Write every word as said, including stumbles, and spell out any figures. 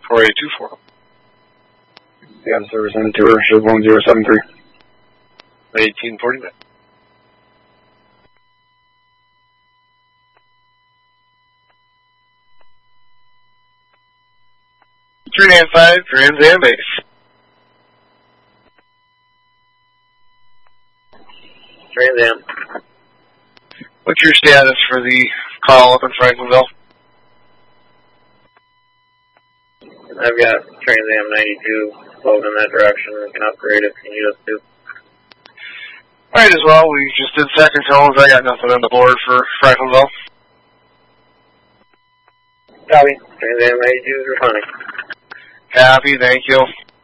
four eight two four. Yeah, service end tour, show one zero seven three. eighteen forty-nine. three nine five, Trans Am base. Trans Am. What's your status for the call up in Franklinville? I've got Trans Am ninety-two floating in that direction. We can upgrade if you need us to. Alright, as well, we just did second tones. I got nothing on the board for Franklinville. Copy. Trans Am ninety-two is responding. Copy, thank you.